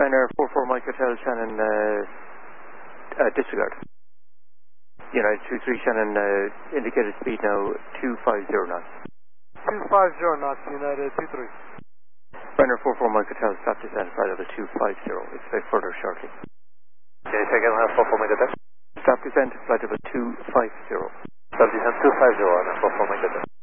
Ryanair 44 Mike Hotel, Shannon, disregard. United 23 Shannon, indicated speed now 250 knots. 250 knots, United 23. Ryanair 44 Mike Hotel, stop descent, flight level 250. Expect further shortly. Okay, second 44 Mike Hotel. Stop descent, flight level 250. Stop descent 250 on 44 Mike Hotel.